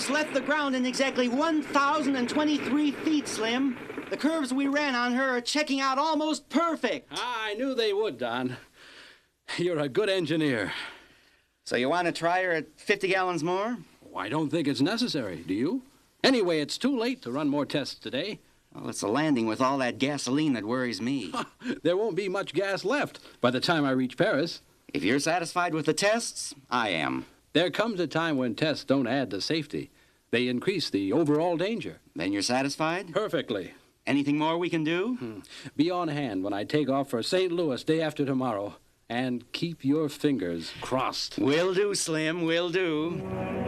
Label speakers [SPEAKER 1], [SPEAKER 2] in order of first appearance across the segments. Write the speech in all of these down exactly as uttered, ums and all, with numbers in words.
[SPEAKER 1] Sirius left the ground in exactly one thousand twenty-three feet, Slim. The curves we ran on her are checking out almost perfect.
[SPEAKER 2] I knew they would, Don. You're a good engineer.
[SPEAKER 1] So you want to try her at fifty gallons more?
[SPEAKER 2] Oh, I don't think it's necessary, do you? Anyway, it's too late to run more tests today.
[SPEAKER 1] Well, it's the landing with all that gasoline that worries me.
[SPEAKER 2] There won't be much gas left by the time I reach Paris.
[SPEAKER 1] If you're satisfied with the tests, I am.
[SPEAKER 2] There comes a time when tests don't add to safety. They increase the overall danger.
[SPEAKER 1] Then you're satisfied?
[SPEAKER 2] Perfectly.
[SPEAKER 1] Anything more we can do?
[SPEAKER 2] Hmm. Be on hand when I take off for Saint Louis day after tomorrow. And keep your fingers crossed.
[SPEAKER 1] Will do, Slim, will do.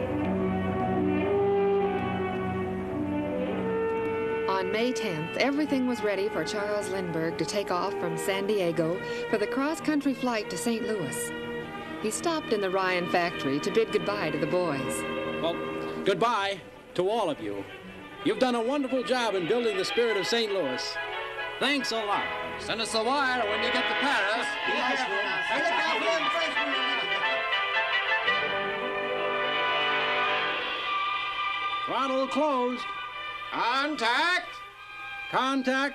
[SPEAKER 3] On May tenth, everything was ready for Charles Lindbergh to take off from San Diego for the cross-country flight to Saint Louis. He stopped in the Ryan factory to bid goodbye to the boys.
[SPEAKER 2] Well, goodbye to all of you. You've done a wonderful job in building the spirit of Saint Louis. Thanks a lot.
[SPEAKER 4] Send us a wire when you get to Paris.
[SPEAKER 1] Yes,
[SPEAKER 2] Throttle closed.
[SPEAKER 4] Contact.
[SPEAKER 2] Contact.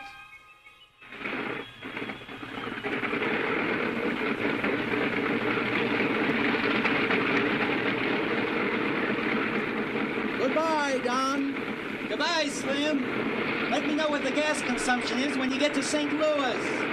[SPEAKER 2] Goodbye, Don.
[SPEAKER 1] Goodbye, Slim. Let me know what the gas consumption is when you get to Saint Louis.